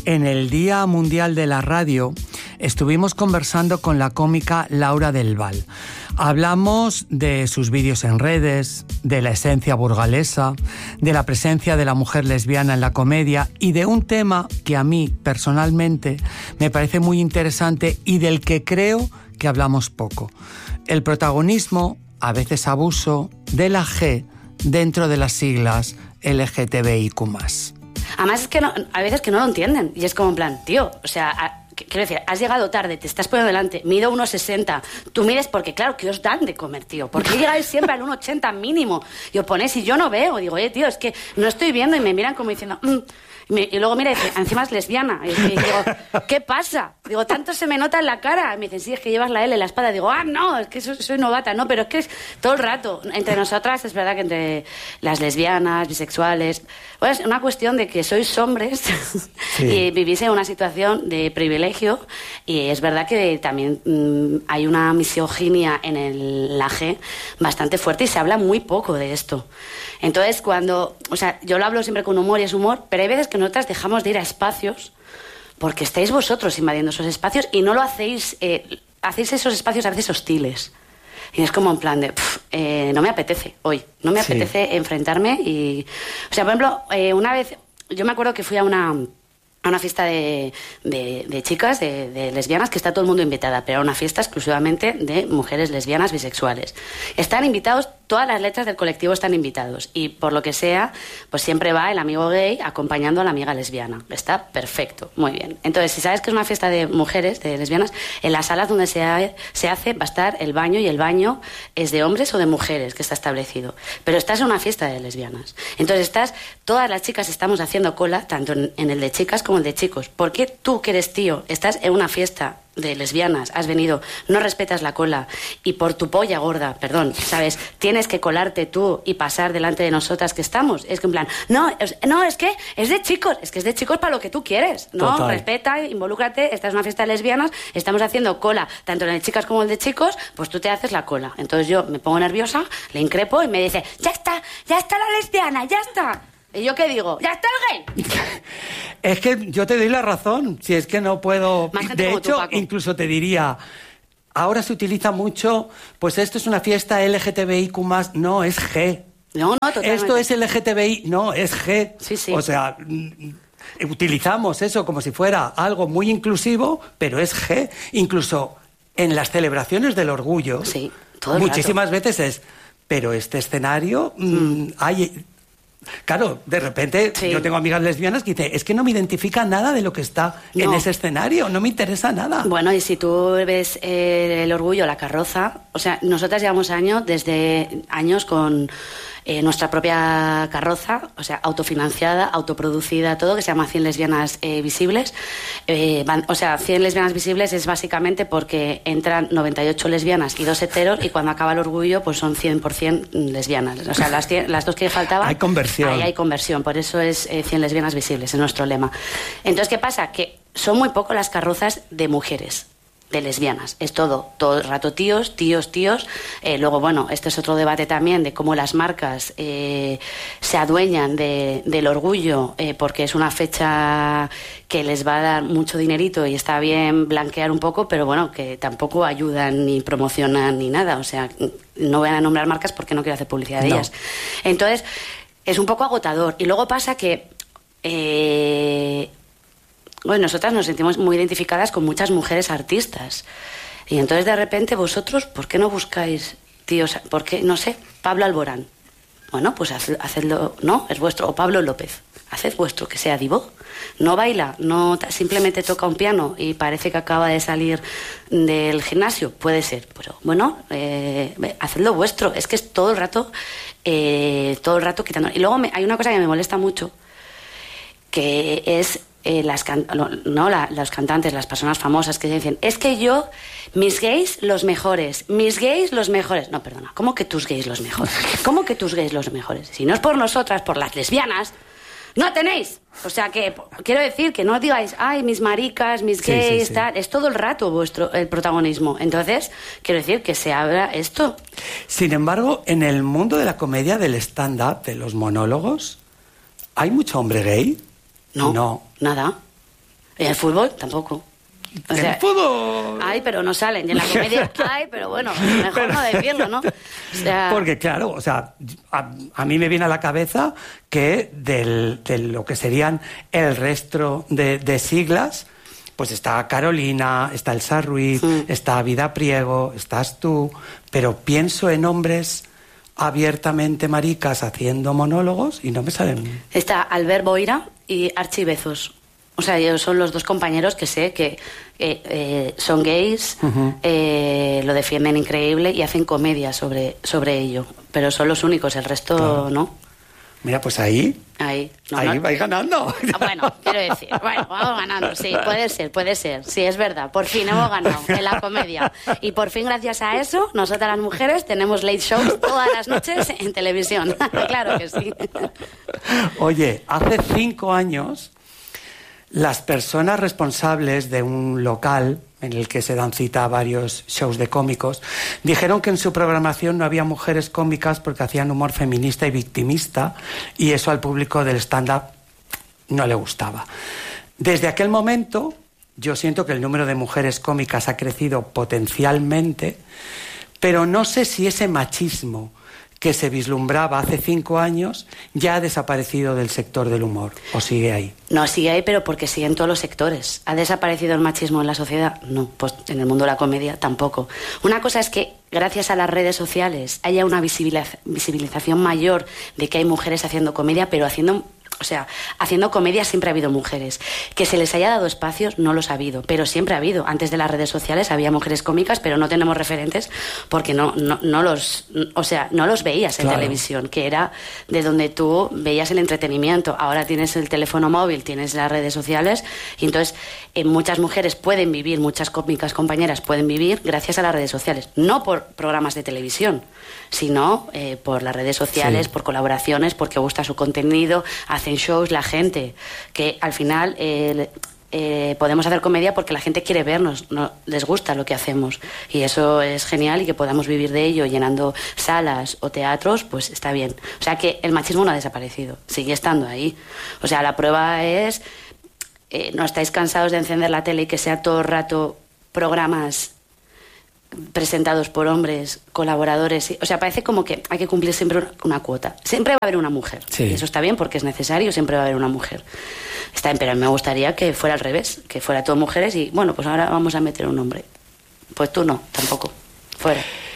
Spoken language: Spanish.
En el Día Mundial de la Radio estuvimos conversando con la cómica Laura del Val. Hablamos de sus vídeos en redes, de la esencia burgalesa, de la presencia de la mujer lesbiana en la comedia y de un tema que a mí personalmente me parece muy interesante y del que creo que hablamos poco. El protagonismo, a veces abuso, de la G dentro de las siglas LGTBIQ+. Además es que a veces que no lo entienden y es como en plan, tío, o sea, quiero decir, has llegado tarde, te estás poniendo delante, mido 1,60, tú mides porque claro, ¿qué os dan de comer, tío? ¿Por qué llegáis siempre al 1,80 mínimo? Y os ponéis y yo no veo, digo, tío, es que no estoy viendo y me miran como diciendo... Y luego mira y dice, encima es lesbiana. Y digo, ¿qué pasa? Digo, tanto se me nota en la cara. Y me dicen, sí, es que llevas la L en la espalda. Digo, no, es que soy novata. No, pero es que es todo el rato. Entre nosotras es verdad que entre las lesbianas, bisexuales... Pues es una cuestión de que sois hombres sí. Y vivís en una situación de privilegio. Y es verdad que también hay una misoginia en la G bastante fuerte y se habla muy poco de esto. Entonces, o sea, yo lo hablo siempre con humor y es humor, pero hay veces que nosotras dejamos de ir a espacios porque estáis vosotros invadiendo esos espacios y no lo hacéis, hacéis esos espacios a veces hostiles. Y es como en plan de, no me apetece hoy, no me apetece enfrentarme y... O sea, por ejemplo, una vez, yo me acuerdo que fui a una fiesta de chicas, de lesbianas, que está todo el mundo invitada, pero era una fiesta exclusivamente de mujeres lesbianas bisexuales. Están invitados, todas las letras del colectivo están invitados, y por lo que sea, pues siempre va el amigo gay acompañando a la amiga lesbiana. Está perfecto, muy bien. Entonces, si sabes que es una fiesta de mujeres, de lesbianas, en las salas donde se hace va a estar el baño, y el baño es de hombres o de mujeres, que está establecido. Pero estás en una fiesta de lesbianas. Entonces todas las chicas estamos haciendo cola, tanto en el de chicas como el de chicos. ¿Por qué tú, que eres tío, estás en una fiesta de lesbianas, has venido, no respetas la cola y por tu polla gorda, perdón, ¿sabes? Tienes que colarte tú y pasar delante de nosotras que estamos? Es que en plan, no, es que es de chicos, para lo que tú quieres, ¿no? Total. Respeta, involúcrate, esta es una fiesta de lesbianas, estamos haciendo cola, tanto en el de chicas como el de chicos, pues tú te haces la cola. Entonces yo me pongo nerviosa, le increpo y me dice, ya está la lesbiana, ya está. ¿Y yo qué digo? ¡Ya está el gay! Es que yo te doy la razón, si es que no puedo... De hecho, tú, incluso te diría, ahora se utiliza mucho, pues esto es una fiesta LGTBIQ+, no, es G. No, totalmente. Esto es LGTBI, no, es G. Sí. O sea, utilizamos eso como si fuera algo muy inclusivo, pero es G. Incluso en las celebraciones del orgullo, sí, todo el muchísimas rato. veces es, pero este escenario hay... Claro, de repente yo tengo amigas lesbianas que dicen, es que no me identifica nada de lo que está en ese escenario, no me interesa nada. Bueno, y si tú ves el orgullo, la carroza, o sea, nosotras llevamos desde años con nuestra propia carroza, o sea, autofinanciada, autoproducida, todo, que se llama 100 lesbianas visibles. 100 lesbianas visibles es básicamente porque entran 98 lesbianas y 2 heteros, y cuando acaba el orgullo, pues son 100% lesbianas. O sea, las dos que faltaban... Hay conversión. Ahí hay conversión, por eso es 100 lesbianas visibles, es nuestro lema. Entonces, ¿qué pasa? Que son muy pocos las carrozas de mujeres, de lesbianas. Es todo el rato tíos. Luego, bueno, este es otro debate también de cómo las marcas se adueñan del orgullo, porque es una fecha que les va a dar mucho dinerito y está bien blanquear un poco, pero bueno, que tampoco ayudan ni promocionan ni nada. O sea, no voy a nombrar marcas porque no quiero hacer publicidad de ellas. Entonces, es un poco agotador. Y luego pasa que... Bueno, nosotras nos sentimos muy identificadas con muchas mujeres artistas. Y entonces, de repente, vosotros, ¿por qué no buscáis tíos? ¿Por qué? No sé, Pablo Alborán. Bueno, pues hacedlo, ¿no? Es vuestro. O Pablo López. Haced vuestro, que sea divo. No baila, no simplemente toca un piano y parece que acaba de salir del gimnasio. Puede ser, pero bueno, hacedlo vuestro. Es que es todo el rato quitando. Y luego hay una cosa que me molesta mucho, que es... los cantantes, las personas famosas que dicen, es que mis gays los mejores. No, perdona, ¿cómo que tus gays los mejores? ¿Cómo que tus gays los mejores? Si no es por nosotras, por las lesbianas, no tenéis. O sea que, quiero decir que no digáis, ay, mis maricas, mis gays, tal. Es todo el rato el protagonismo. Entonces, quiero decir que se abra esto. Sin embargo, en el mundo de la comedia, del stand-up, de los monólogos, ¿hay mucho hombre gay? No, nada. Y en el fútbol tampoco. O sea, el fútbol. Hay, pero no salen. Y en la comedia hay, pero bueno, mejor no decirlo, ¿no? O sea, porque claro, o sea, a mí me viene a la cabeza que de lo que serían el resto de siglas, pues está Carolina, está Elsa Ruiz, está Vida Priego, estás tú, pero pienso en hombres abiertamente maricas haciendo monólogos y no me salen. Está Albert Boira y Archie Bezos. O sea, ellos son los dos compañeros que sé que son gays, lo defienden increíble y hacen comedia sobre ello. Pero son los únicos, el resto no. Mira, pues ahí vais ganando. Bueno, quiero decir, vamos ganando, sí, puede ser, sí, es verdad, por fin hemos ganado en la comedia. Y por fin, gracias a eso, nosotras las mujeres tenemos late shows todas las noches en televisión. Claro que sí. Oye, hace 5 años, las personas responsables de un local en el que se dan cita a varios shows de cómicos, dijeron que en su programación no había mujeres cómicas porque hacían humor feminista y victimista, y eso al público del stand-up no le gustaba. Desde aquel momento, yo siento que el número de mujeres cómicas ha crecido potencialmente, pero no sé si ese machismo que se vislumbraba hace 5 años ya ha desaparecido del sector del humor, ¿o sigue ahí? No, sigue ahí, pero porque sigue en todos los sectores. ¿Ha desaparecido el machismo en la sociedad? No, pues en el mundo de la comedia tampoco. Una cosa es que gracias a las redes sociales haya una visibilización mayor de que hay mujeres haciendo comedia, pero haciendo comedia siempre ha habido mujeres. Que se les haya dado espacios, no los ha habido, pero siempre ha habido. Antes de las redes sociales había mujeres cómicas, pero no tenemos referentes porque no los veías en televisión, que era de donde tú veías el entretenimiento. Ahora tienes el teléfono móvil, tienes las redes sociales, y entonces muchas mujeres pueden vivir, muchas cómicas compañeras pueden vivir gracias a las redes sociales. No por programas de televisión, sino por las redes sociales, por colaboraciones, porque gusta su contenido, hacen shows, la gente, que al final podemos hacer comedia porque la gente quiere vernos, no les gusta lo que hacemos, y eso es genial, y que podamos vivir de ello llenando salas o teatros, pues está bien. O sea que el machismo no ha desaparecido, sigue estando ahí. O sea, la prueba es, no estáis cansados de encender la tele y que sea todo el rato programas presentados por hombres, colaboradores, o sea, parece como que hay que cumplir siempre una cuota. Siempre va a haber una mujer, y eso está bien porque es necesario, siempre va a haber una mujer. Está bien, pero me gustaría que fuera al revés, que fuera todo mujeres y, bueno, pues ahora vamos a meter un hombre. Pues tú no, tampoco. Fuera.